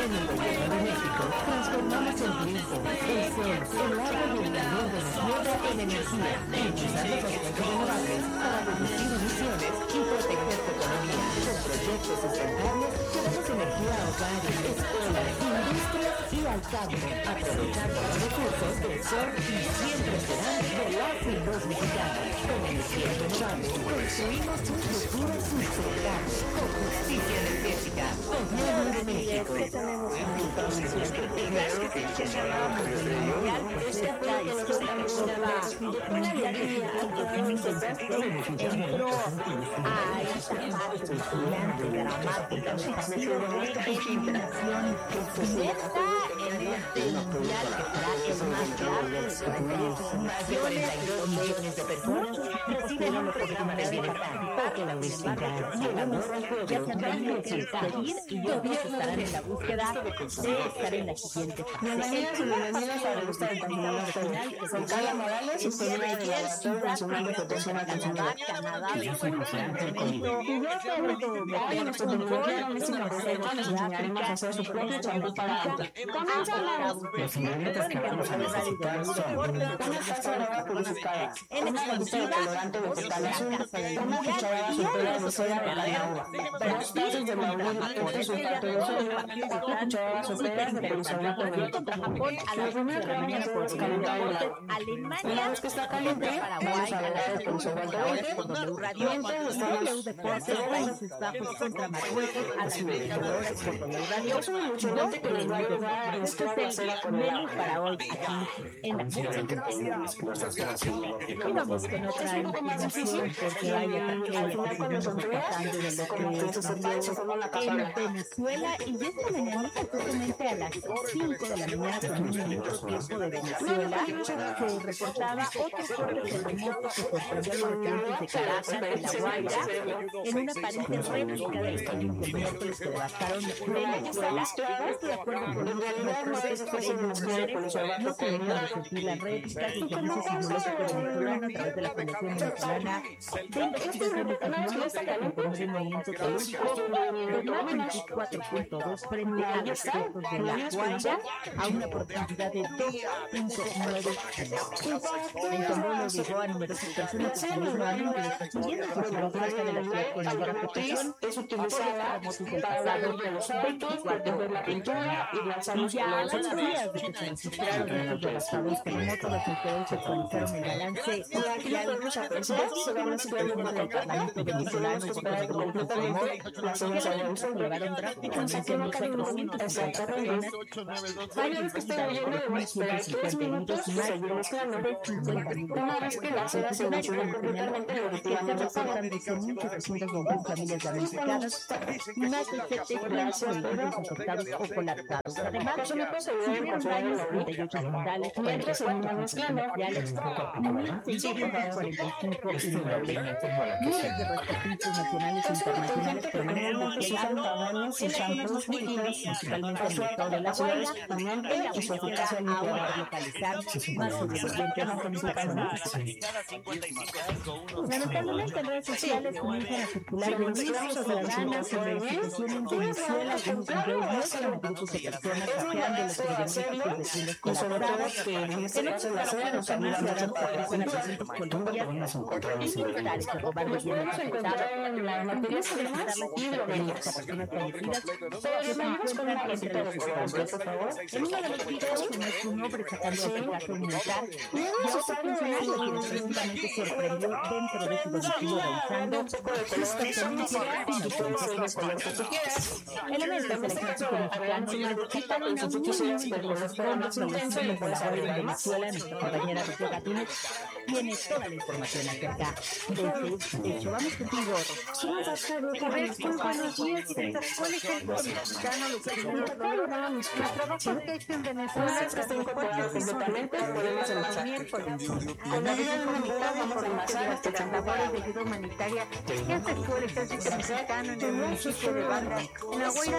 En el gobierno de México, transformamos el grifo, el sol, el agua y el calor de la tierra en energía, impulsando fuentes renovables para reducir emisiones y proteger tu economía. Con proyectos sustentables, llevamos energía a hogares, escuelas, industrias y al campo, aprovechando los recursos del sol y siempre serán de las y los mexicanos. Con energía renovable, construimos un futuro sustentable, con justicia energética. Gobierno de México. Tenemos una información una alegría entró a esta parte gigante, dramática, de partido de eliminación directa en este mundial que será el más grande de Más de 42 millones de personas reciben un programa de bienestar para la vecindad. ya se han tenido que despedir y otros estarán en la búsqueda de estar en la siguiente fase. Bienvenidas y bienvenidos a la revista del Patrimonio Nacional, que son Carla Morales, historiadora del Laboratorio Nacional de Protección al Consumidor. Canadá, Y yo soy José Ángel Conmigo. Y yo soy hoy en nuestra tecnología doméstica les enseñaremos a hacer su propio champú para auto. Comenzamos. Los ingredientes que vamos a necesitar son una taza de agua purificada, una gotita de colorante vegetal azul, una cucharada sopera de soya de la uva, 2 tazas de laurel extra sulfato de sodio, 4 cucharadas soperas de polisonato de Japón a la las primera pregunta es calentar el agua. Alemania, Una vez que está caliente, vamos a agregar el polisonato por W Radio, mientras estamos Deportes, Países Bajos contra Marruecos a las 24 horas por W Radio. es un emulsionante que les va a ayudar a mezclar la cera con el Menú agua. para hoy aquí en la Y vamos con otra información porque Al final cuando son frías, como que se forma una capa en blanca. Venezuela y esta mañanita justamente a las 5 de la mañana con un minuto tiempo de Venezuela se reportaba otro fuerte terremoto que sorprendió a los habitantes de Caracas, de La Guaira, en una aparente réplica de los siguientes miércoles que devastaron Venezuela. Esto de acuerdo con los expertos nucleares, no se dejan resentir las réplicas y el Servicio Sismológico Venezolano a través de la Fundación Venezolana de Investigación y Tecnología que reconoce el movimiento telúrico de magnitud 4.2 frente a los costos de La Guaira a una profundidad de 2.9 kilómetros. El temblor obligó a numerosas personas que salieron nuevamente destruyendo su cerca de la ciudad con mayor afectación. Es utilizada para la de los hábitos, proteger la pintura y lanzar los Ya a colores 8 solares. días de que se registraron estos devastadores terremotos, los meteorólogos actualizaron el balance oficial Podemos apreciar si van a estar en del Parlamento venezolano por el completamente la señal del sol. elevaron drásticamente en 1.450 personas. Una vez que esté hirviendo, debemos esperar 3 minutos y seguir mezclando. Una vez que la cera se emocione completamente, lo retiramos de fuego. Reportan 12.821 familias damnificadas y más de 700 edificios afectados o colapsados. Además, sufrieron daños 38 hospitales, 44 comerciales, 1.645 inmuebles. Miles de rescatistas nacionales e internacionales permanecen desplegados en shampoos líquidos, principalmente en el estado de La Guaira, en la búsqueda aún para localizar más sobrevivientes personas. Lamentablemente en redes sociales comienzan a circular noticias soberanas sobre la situación en Venezuela. Algunos videos muestran a grupos de personas saqueando los frigoríficos de tiendas colapsadas. En este caso la cera nos ayuda mucho para personas presentes colombianas y militares a robar de bienes afectados. La materia prima y droguerías. Personas fallecidas Pero que se vamos con una encuentran entre receta los de colores, por favor. en uno de los videos se muestra un hombre sacando a su caso militar y a otro funcionario quien presuntamente sorprendió dentro de su domicilio realizando sus pertenencias sin autorización. Elementos del ejército mexicano solicitan una muy peligrosa forma de la guerra en Venezuela. Nuestra compañera Rocío Gatínez tiene toda la información acerca de este hecho. Vamos contigo, Rocío. Buenos días. Un ejército mexicano lo que nuestra trabajo que hecho en Venezuela Una vez que esté incorporado completamente, podemos envasar. con la ayuda humanitaria Vamos a envasar hasta las labores de ayuda humanitaria que efectuó el ejército mexicano en el municipio de Banda, en La Guaira.